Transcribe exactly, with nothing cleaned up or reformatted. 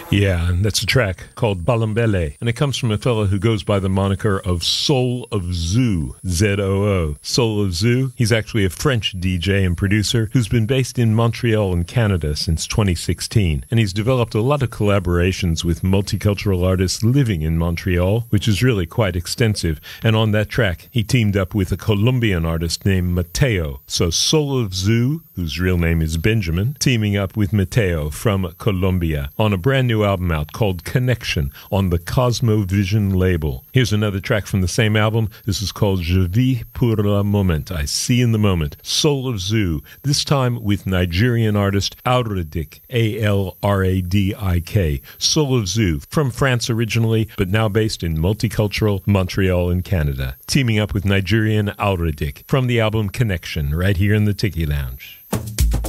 Yeah, and that's a track called Balambele, and it comes from a fellow who goes by the moniker of Soul of Zoo, Z O O. Soul of Zoo, he's actually a French D J and producer who's been based in Montreal in Canada since twenty sixteen, and he's developed a lot of collaborations with multicultural artists living in Montreal, which is really quite extensive, and on that track, he teamed up with a Colombian artist named Mateo. So Soul of Zoo, whose real name is Benjamin, teaming up with Mateo from Colombia on a brand new album out called Connection on the Cosmovision label. Here's another track from the same album. This is called Je vis pour le moment. I see in the moment. Soul of Zoo, this time with Nigerian artist Alradik, A L R A D I K. Soul of Zoo, from France originally, but now based in multicultural Montreal in Canada. Teaming up with Nigerian Alradik from the album Connection, right here in the Tiki Lounge.